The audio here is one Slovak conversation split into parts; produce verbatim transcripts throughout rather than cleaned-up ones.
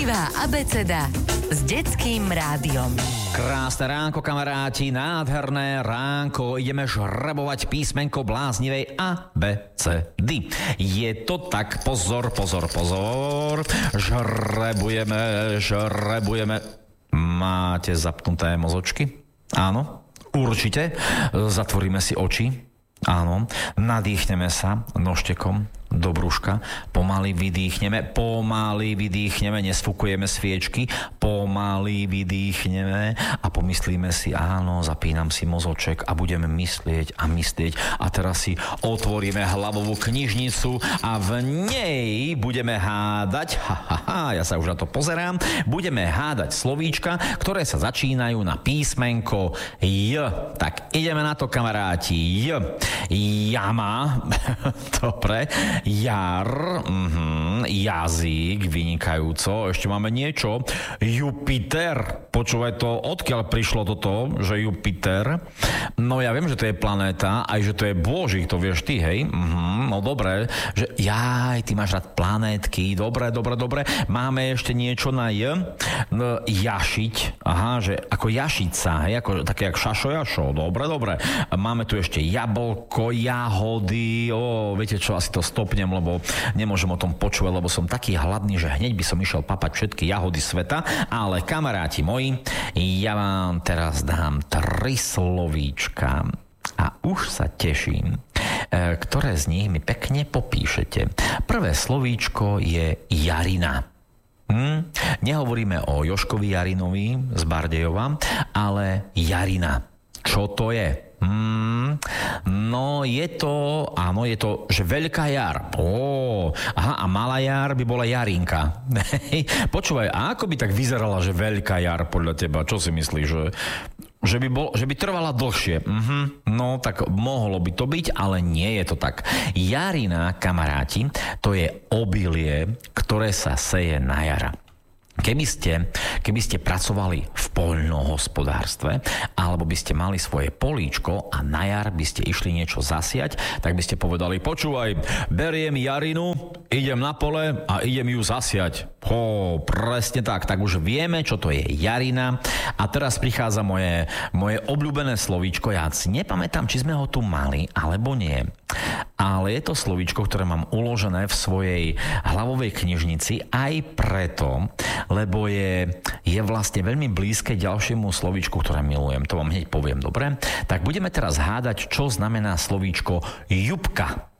Bláznivá abeceda s detským rádiom. Krásne ránko, kamaráti, nádherné ránko. Ideme žrebovať písmenko bláznivej A, B, C, D. Je to tak, pozor, pozor, pozor. Žrebujeme, žrebujeme. Máte zapnuté mozočky? Áno, určite. Zatvoríme si oči. Áno, nadýchneme sa nožtekom do brúška, pomaly vydýchneme, pomaly vydýchneme, nesfúkujeme sviečky, pomaly vydýchneme a pomyslíme si, áno, zapínam si mozoček a budeme myslieť a myslieť a teraz si otvoríme hlavovú knižnicu a v nej budeme hádať, ha, ha, ha, ja sa už na to pozerám, budeme hádať slovíčka, ktoré sa začínajú na písmenko J. Tak ideme na to, kamaráti. J. Jama. Dobre. Jar, mm-hmm, jazyk, vynikajúco. Ešte máme niečo. Jupiter. Počúvaj to, odkiaľ prišlo toto, že Jupiter? No ja viem, že to je planéta, aj že to je Božík, to vieš ty, hej? Mm-hmm, no dobre, že jaj, ty máš rád planétky, dobre, dobre, dobre. Máme ešte niečo na J. No, jašiť, aha, že ako jašica, hej, ako také jak šašo jašo, dobre, dobre. Máme tu ešte jablko, jahody, o, viete čo, asi to stopnem, lebo nemôžem o tom počúvať, lebo som taký hladný, že hneď by som išiel papať všetky jahody sveta, ale kamaráti moji, ja vám teraz dám tri slovíčka a už sa teším, ktoré z nich mi pekne popíšete. Prvé slovíčko je Jarina. Hm? Nehovoríme o Jožkovi Jarinovi z Bardejova, ale Jarina. Čo to je? Hmm, no je to, áno, je to, že veľká jar. Ó, aha, a malá jar by bola Jarinka. Počúvaj, a ako by tak vyzerala, že veľká jar podľa teba? Čo si myslíš, že... Že by, bol, že by trvala dlhšie. Mhm. No, tak mohlo by to byť, ale nie je to tak. Jarina, kamaráti, to je obilie, ktoré sa seje na jara. Keby ste, keby ste pracovali v poľnohospodárstve, alebo by ste mali svoje políčko a na jar by ste išli niečo zasiať, tak by ste povedali, počúvaj, beriem Jarinu, idem na pole a idem ju zasiať. Ho, presne tak, tak už vieme, čo to je Jarina. A teraz prichádza moje, moje obľúbené slovíčko, ja si nepamätám, či sme ho tu mali, alebo nie. Ale je to slovíčko, ktoré mám uložené v svojej hlavovej knižnici aj preto, lebo je, je vlastne veľmi blízke ďalšiemu slovíčku, ktoré milujem. To vám hneď poviem, dobre? Tak budeme teraz hádať, čo znamená slovíčko jupka.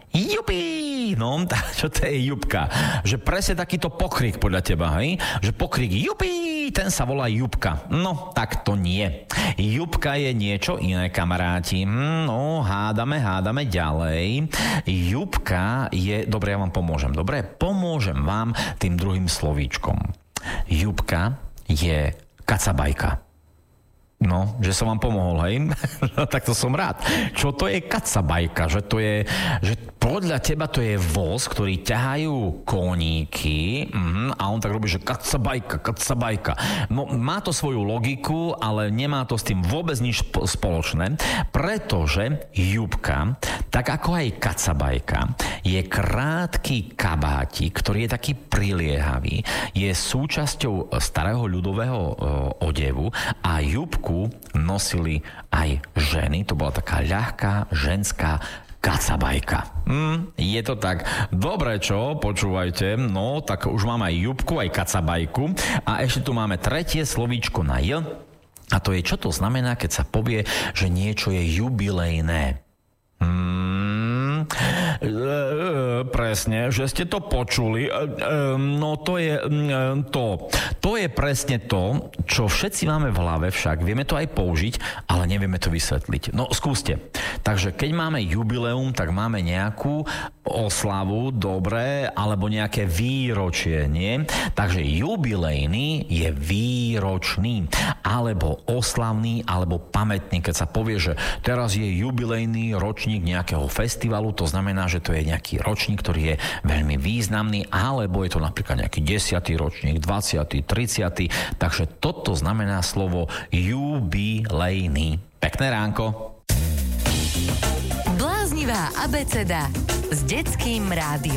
Jupi! No, čo to je jupka? Že presne takýto pokrik podľa teba, hej? Že pokrik jupi, ten sa volá jupka. No, tak to nie. Jupka je niečo iné, kamaráti. No, hádame, hádame ďalej. Jupka je... Dobre, ja vám pomôžem. Dobre, pomôžem vám tým druhým slovíčkom. Jupka je kacabajka. No, že som vám pomohol, hej? No, tak to som rád. Čo to je kacabajka? Že to je, že podľa teba to je voz, ktorý ťahajú koníky mm, a on tak robí, že kacabajka, kacabajka. No, má to svoju logiku, ale nemá to s tým vôbec nič spoločné, pretože jupka, tak ako aj kacabajka, je krátky kabátik, ktorý je taký priliehavý, je súčasťou starého ľudového e, odevu a jupku nosili aj ženy. To bola taká ľahká ženská kacabajka. Mm, je to tak. Dobre, čo? Počúvajte. No, tak už mám aj jupku, aj kacabajku. A ešte tu máme tretie slovíčko na J. A to je, čo to znamená, keď sa povie, že niečo je jubilejné. Hmm, presne, že ste to počuli. No to je to. To je presne to, čo všetci máme v hlave však. Vieme to aj použiť, ale nevieme to vysvetliť. No skúste. Takže keď máme jubileum, tak máme nejakú oslavu, dobre, alebo nejaké výročie, nie? Takže jubilejný je výročný, alebo oslavný, alebo pamätný. Keď sa povie, že teraz je jubilejný ročník nejakého festivalu, to znamená, že to je nejaký ročník, ktorý je veľmi významný, alebo je to napríklad nejaký desiatý ročník, dvadsiaty, tridsiaty Takže toto znamená slovo jubilejný. Pekné ránko. Bláznivá abeceda s detským rádiom.